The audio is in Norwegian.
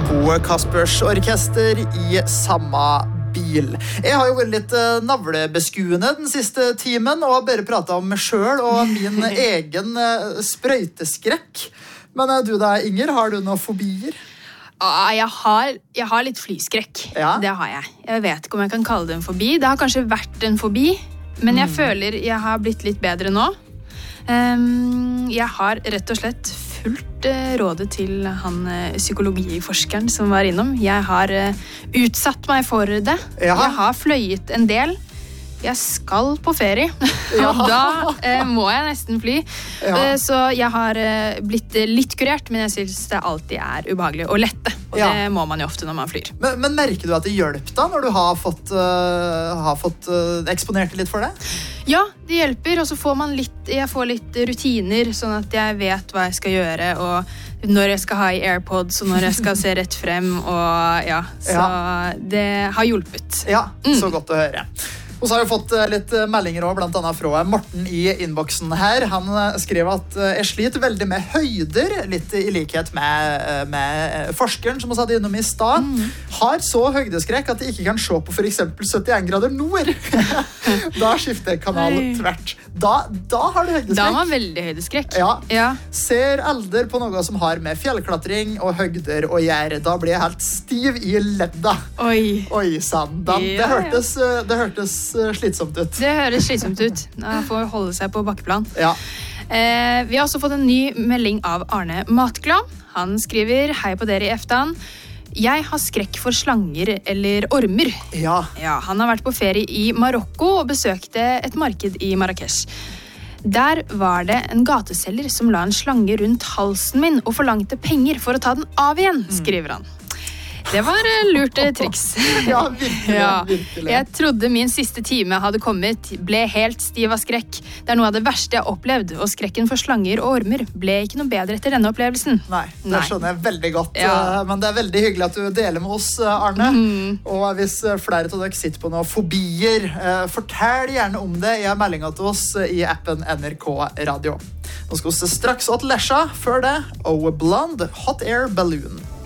To Kaspers orkester I samme bil. Jeg har jo vært litt navlebeskuende den siste timen og bare pratet om meg selv og min egen sprøyteskrekk. Men du da, Inger, har du noen fobier? Jeg har litt flyskrekk. Ja. Det har jeg. Jeg vet ikke om jeg kan kalle det en fobi. Det har kanskje vært en fobi, men jeg føler jeg har blitt litt bedre nå. Jeg har rett og slett fulgt rådet til han psykologiforskeren som var innom. Jeg har utsatt meg for det. Ja. Jeg har fløyet en del. Jeg skal på ferie, og da må jeg nesten fly. Ja. Så jeg har blitt litt kurert, men jeg synes det alltid ubehagelig å lette. Og det må man jo ofte når man flyr. Men merker du at det hjelper da, når du har fått eksponert litt for det? Ja, det hjelper, og så får jeg får litt rutiner, sånn at jeg vet hva jeg skal gjøre, og når jeg skal ha I AirPods, og når jeg skal se rett frem, og så det har hjulpet. Ja, så godt å høre. Og så har jeg fått litt meldinger også, blant annet fra Morten I innboksen her. Han skrev at jeg sliter veldig med høyder, litt I likhet med forskeren som vi hadde innom I stad. Har så høydeskrekk at jeg ikke kan se på for eksempel 71 grader nord. Da skifter jeg kanal tvert. Da har du høydeskrekk. Da har man veldig høydeskrekk. Ja. Ser aldri på noe som har med fjellklatring og høyder å gjøre. Da blir jeg helt stiv I ledda. Oi, sann. Det hørtes slitsomt ut. Det høres slitsomt ut. Da får holde seg på bakkeplan. Ja. Vi har også fått en ny melding av Arne Matglad. Han skriver: Hei på dere I eftan. Jeg har skrekk for slanger eller ormer. Ja, han har vært på ferie I Marokko og besøkte et marked I Marrakesh. Der var det en gateselger som la en slange rundt halsen min og forlangte penger for å ta den av igjen, skriver han. Det var lurt triks. Ja, virkelig. Jeg trodde min siste time hadde kommet, ble helt stiv av skrekk. Det noe av det verste jeg har opplevd, og skrekken for slanger og ormer ble ikke noe bedre etter denne opplevelsen. Nei, det skjønner jeg veldig godt. Men det veldig hyggelig at du deler med oss, Arne. Og hvis flere av dere sitter på noen fobier, fortell gjerne om det I meldingen til oss I appen NRK Radio. Nå skal vi straks åt Lesja, før det, og Blonde Hot Air Balloon.